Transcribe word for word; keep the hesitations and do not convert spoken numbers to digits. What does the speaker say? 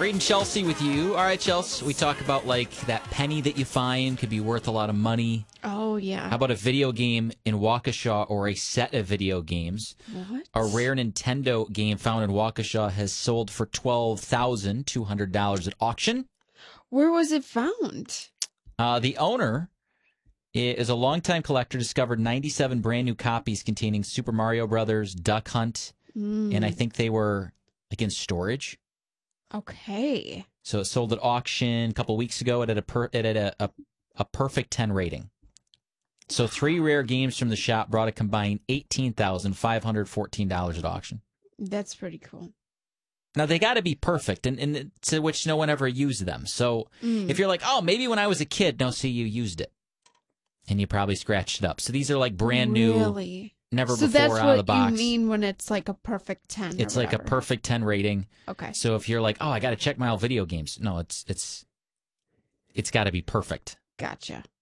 Braden Chelsea with you. All right, Chelsea, we talk about like that penny that you find could be worth a lot of money. Oh, yeah. How about a video game in Waukesha or a set of video games? What? A rare Nintendo game found in Waukesha has sold for twelve thousand two hundred dollars at auction. Where was it found? Uh, the owner is a longtime collector, discovered ninety-seven brand new copies containing Super Mario Brothers, Duck Hunt, Mm. and I think they were like in storage. Okay. So it sold at auction a couple weeks ago. It had a per, it had a, a, a perfect ten rating. So three rare games from the shop brought a combined eighteen thousand five hundred fourteen dollars at auction. That's pretty cool. Now, they got to be perfect, and, and to which no one ever used them. So Mm. if you're like, oh, maybe when I was a kid, no, see, you used it. And you probably scratched it up. So these are like brand new, Really? never So before that's out what of the box. you mean when it's like a perfect ten. It's or like a whatever. perfect ten rating. Okay. So if you're like, oh, I got to check my old video games. No, it's it's it's got to be perfect. Gotcha.